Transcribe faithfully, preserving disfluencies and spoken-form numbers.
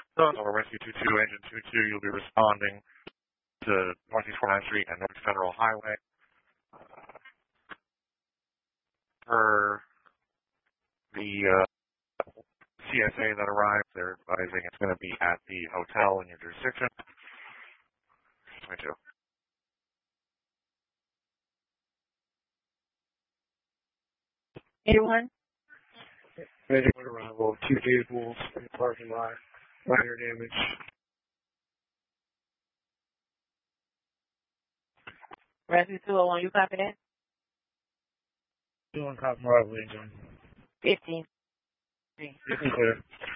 Or Rescue two two, Engine two two, you'll be responding to Northeast forty-ninth Street and North Federal Highway. Uh, per the uh, C S A that arrived, they're advising it's going to be at the hotel in your jurisdiction. twenty-two. Anyone? Medic arrival, two vehicles in the parking lot, minor damage. Rescue two oh one, you copy that? Doing cop arrival, engine. fifteen. fifteen clear.